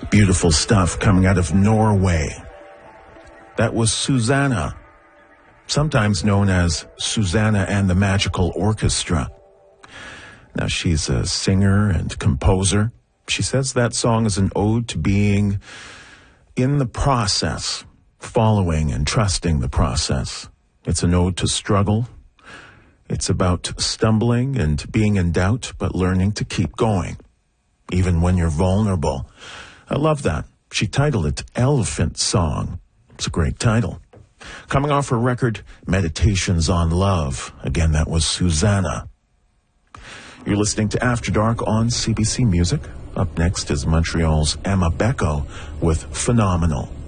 Beautiful stuff coming out of Norway. That was Susanna, sometimes known as Susanna and the Magical Orchestra. Now, she's a singer and composer. She says that song is an ode to being in the process, following and trusting the process. It's an ode to struggle. It's about stumbling and being in doubt, but learning to keep going, even when you're vulnerable. I love that. She titled it Elephant Song. It's a great title. Coming off her record, Meditations on Love. Again, that was Susanna. You're listening to After Dark on CBC Music. Up next is Montreal's Emma Becco with Phenomenal.